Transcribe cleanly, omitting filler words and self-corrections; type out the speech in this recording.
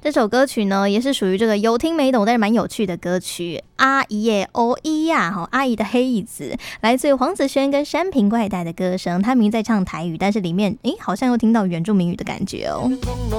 这首歌曲呢，也是属于这个有听没懂但是蛮有趣的歌曲。阿姨耶，哦咿呀，阿姨的黑椅子，来自于黄子轩跟山平怪带的歌声。他明明在唱台语，但是里面好像又听到原住民语的感觉哦。